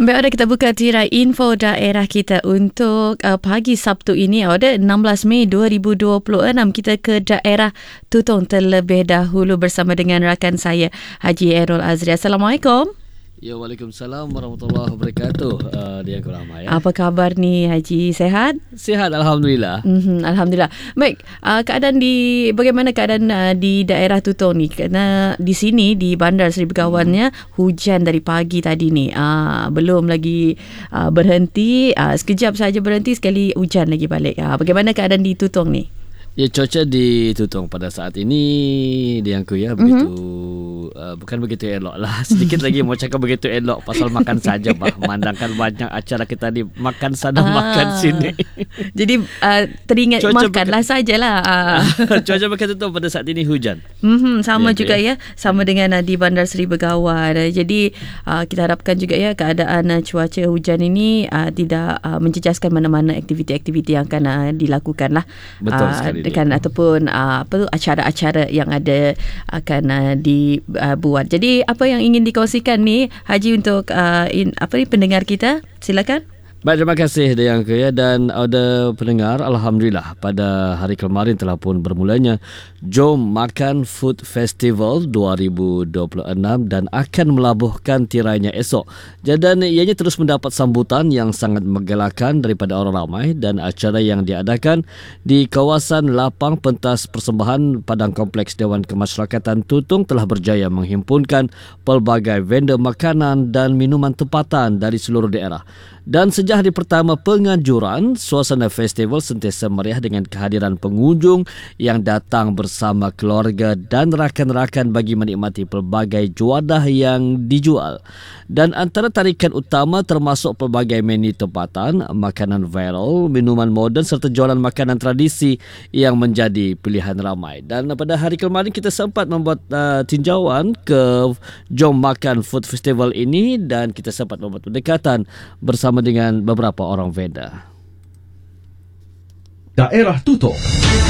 Baik, ada kita buka tirai info daerah kita untuk pagi Sabtu ini. Ada 16 Mei 2026. Kita ke daerah Tutong terlebih dahulu bersama dengan rakan saya Haji Errol Azri. Assalamualaikum. Ya, Waalaikumsalam warahmatullahi wabarakatuh. Dia kurang ramai. Apa khabar ni Haji? Sehat? Sihat, Alhamdulillah. Alhamdulillah. Baik, bagaimana keadaan di daerah Tutong ni? Kerana di sini di Bandar Seri Begawannya hujan dari pagi tadi ni. Belum lagi berhenti. Sekejap saja berhenti, sekali hujan lagi balik. Bagaimana keadaan di Tutong ni? Ya, cuaca di Tutong pada saat ini diangku ya begitu bukan begitu elok lah. Sedikit lagi mau cakap begitu elok pasal makan saja bah. Memandangkan banyak acara kita di makan sana makan sini. Jadi teringat makanlah sajalah. Cuaca makan Tutong pada saat ini hujan. Sama juga ya. Sama dengan di Bandar Seri Begawan. Jadi kita harapkan juga ya keadaan cuaca hujan ini tidak menjejaskan mana-mana aktiviti-aktiviti yang akan dilakukan lah. Betul sekali. Dengan ataupun acara-acara yang ada akan dibuat. Jadi apa yang ingin dikongsikan ni Haji untuk pendengar kita? Silakan. Baik, terima kasih Dayangka ya. Dan ada pendengar, Alhamdulillah pada hari kemarin telah pun bermulanya Jom Makan Food Festival 2026 dan akan melabuhkan tirainya esok. Dan ianya terus mendapat sambutan yang sangat menggalakkan daripada orang ramai, dan acara yang diadakan di kawasan lapang pentas persembahan Padang Kompleks Dewan Kemasyarakatan Tutong telah berjaya menghimpunkan pelbagai vendor makanan dan minuman tempatan dari seluruh daerah. Dan sejak hari pertama penganjuran, suasana festival sentiasa meriah dengan kehadiran pengunjung yang datang bersama keluarga dan rakan-rakan bagi menikmati pelbagai juadah yang dijual. Dan antara tarikan utama termasuk pelbagai menu tempatan, makanan viral, minuman moden serta jualan makanan tradisi yang menjadi pilihan ramai. Dan pada hari kemarin kita sempat membuat tinjauan ke Jom Makan Food Festival ini dan kita sempat membuat pendekatan bersama dengan beberapa orang vendor. Daerah Tutong.